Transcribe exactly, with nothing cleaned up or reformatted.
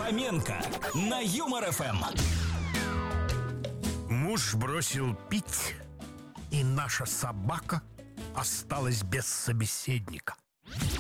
Фоменко на Юмор ФМ. Муж бросил пить, и наша собака осталась без собеседника.